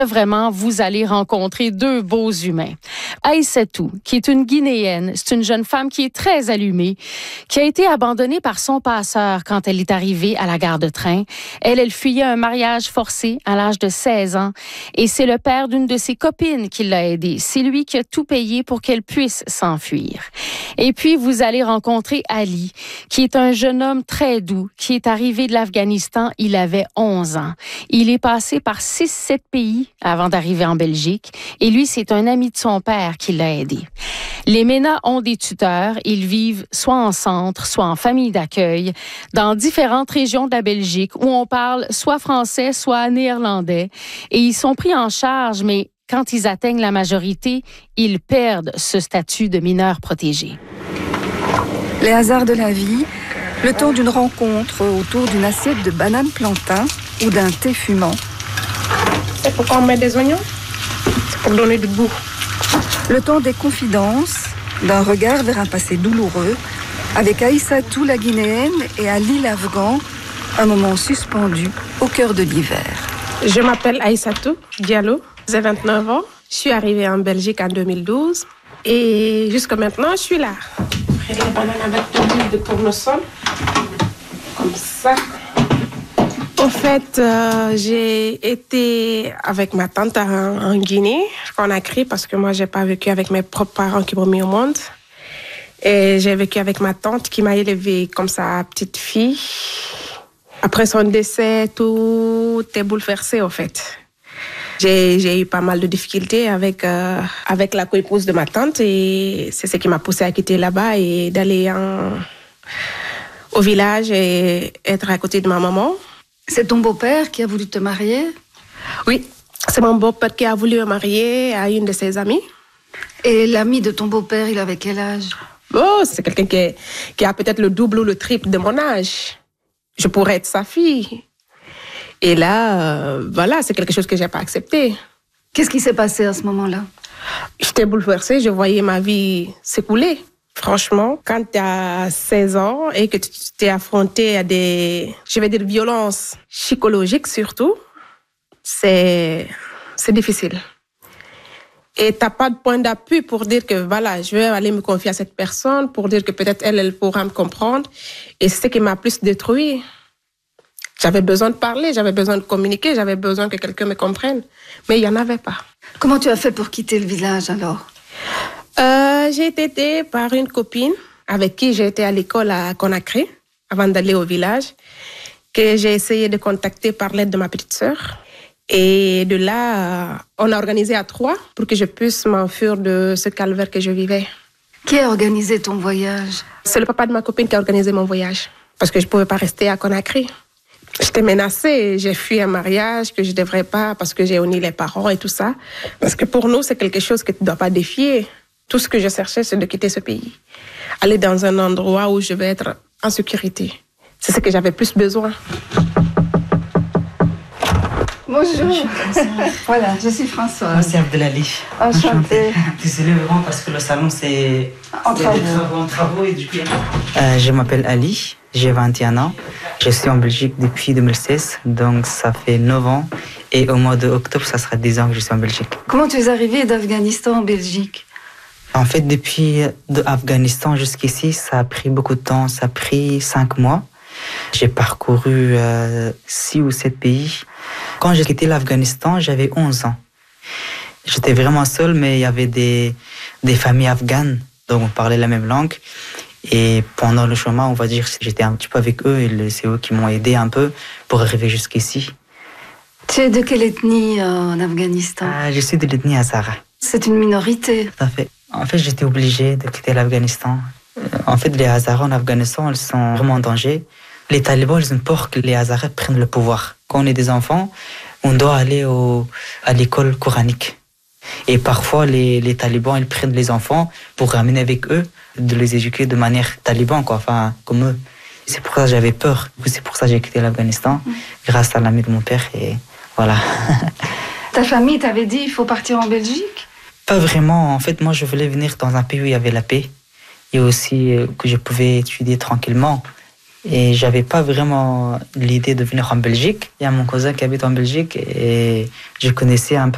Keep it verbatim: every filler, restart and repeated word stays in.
Vraiment, vous allez rencontrer deux beaux humains. Aïssatou, qui est une Guinéenne, c'est une jeune femme qui est très allumée, qui a été abandonnée par son passeur quand elle est arrivée à la gare de train. Elle, elle fuyait un mariage forcé à l'âge de seize ans et c'est le père d'une de ses copines qui l'a aidée. C'est lui qui a tout payé pour qu'elle puisse s'enfuir. Et puis, vous allez rencontrer Ali, qui est un jeune homme très doux, qui est arrivé de l'Afghanistan, il avait onze ans. Il est passé par six sept pays avant d'arriver en Belgique. Et lui, c'est un ami de son père qui l'a aidé. Les MENA ont des tuteurs. Ils vivent soit en centre, soit en famille d'accueil, dans différentes régions de la Belgique où on parle soit français, soit néerlandais. Et ils sont pris en charge, mais quand ils atteignent la majorité, ils perdent ce statut de mineur protégé. Les hasards de la vie, le temps d'une rencontre autour d'une assiette de bananes plantain ou d'un thé fumant. C'est pourquoi on met des oignons. C'est pour donner du goût. Le temps des confidences, d'un regard vers un passé douloureux, avec Aïssatou la Guinéenne et Ali l'Afghan, un moment suspendu au cœur de l'hiver. Je m'appelle Aïssatou Diallo, j'ai vingt-neuf ans. Je suis arrivée en Belgique en deux mille douze et jusqu'à maintenant, je suis là. Je prends les bananes avec l'huile de tournesol, comme ça. En fait, euh, j'ai été avec ma tante en, en Guinée, Conakry, parce que moi, j'ai pas vécu avec mes propres parents qui m'ont mis au monde. Et j'ai vécu avec ma tante qui m'a élevée comme sa petite fille. Après son décès, tout est bouleversé, en fait. J'ai, j'ai eu pas mal de difficultés avec, euh, avec la coépouse de ma tante et c'est ce qui m'a poussée à quitter là-bas et d'aller en, au village et être à côté de ma maman. C'est ton beau-père qui a voulu te marier? Oui, c'est mon beau-père qui a voulu me marier à une de ses amies. Et l'ami de ton beau-père, il avait quel âge? Oh, c'est quelqu'un qui, est, qui a peut-être le double ou le triple de mon âge. Je pourrais être sa fille. Et là, euh, voilà, c'est quelque chose que je n'ai pas accepté. Qu'est-ce qui s'est passé à ce moment-là? J'étais bouleversée, je voyais ma vie s'écouler. Franchement, quand tu as seize ans et que tu t'es affronté à des, je vais dire, violences psychologiques surtout, c'est, c'est difficile. Et tu n'as pas de point d'appui pour dire que, voilà, je vais aller me confier à cette personne, pour dire que peut-être elle, elle pourra me comprendre. Et c'est ce qui m'a plus détruit. J'avais besoin de parler, j'avais besoin de communiquer, j'avais besoin que quelqu'un me comprenne. Mais il n'y en avait pas. Comment tu as fait pour quitter le village alors? Euh, j'ai été aidée par une copine avec qui j'ai été à l'école à Conakry avant d'aller au village, que j'ai essayé de contacter par l'aide de ma petite sœur. Et de là, on a organisé à trois pour que je puisse m'enfuir de ce calvaire que je vivais. Qui a organisé ton voyage? C'est le papa de ma copine qui a organisé mon voyage parce que je ne pouvais pas rester à Conakry. J'étais menacée, j'ai fui un mariage que je ne devrais pas parce que j'ai honni les parents et tout ça. Parce que pour nous, c'est quelque chose que tu ne dois pas défier. Tout ce que je cherchais, c'est de quitter ce pays. Aller dans un endroit où je vais être en sécurité. C'est ce que j'avais plus besoin. Bonjour. Voilà, je suis Françoise. Moi, c'est Abdelali. Enchantée. Désolée vraiment parce que le salon, c'est en travaux. Des travaux, en travaux et du coup... Euh, je m'appelle Ali, j'ai vingt et un ans. Je suis en Belgique depuis deux mille seize, donc ça fait neuf ans. Et au mois d'octobre, ça sera dix ans que je suis en Belgique. Comment tu es arrivée d'Afghanistan en Belgique? En fait, depuis Afghanistan jusqu'ici, ça a pris beaucoup de temps. Ça a pris cinq mois. J'ai parcouru euh, six ou sept pays. Quand j'ai quitté l'Afghanistan, j'avais onze ans. J'étais vraiment seul, mais il y avait des, des familles afghanes, donc on parlait la même langue. Et pendant le chemin, on va dire, j'étais un petit peu avec eux et c'est eux qui m'ont aidé un peu pour arriver jusqu'ici. Tu es de quelle ethnie euh, en Afghanistan? euh, Je suis de l'ethnie Hazara. C'est une minorité. Tout à fait. En fait, j'étais obligé de quitter l'Afghanistan. En fait, les Hazaras en Afghanistan, ils sont vraiment en danger. Les talibans, ils ont peur que les Hazaras prennent le pouvoir. Quand on est des enfants, on doit aller au, à l'école coranique. Et parfois, les, les talibans, ils prennent les enfants pour ramener avec eux, de les éduquer de manière taliban, quoi, enfin, comme eux. C'est pour ça que j'avais peur. C'est pour ça que j'ai quitté l'Afghanistan, mmh. grâce à l'ami de mon père. Et voilà. Ta famille t'avait dit il faut partir en Belgique? Pas vraiment. En fait, moi, je voulais venir dans un pays où il y avait la paix. Et aussi que je pouvais étudier tranquillement. Et j'avais pas vraiment l'idée de venir en Belgique. Il y a mon cousin qui habite en Belgique et je connaissais un peu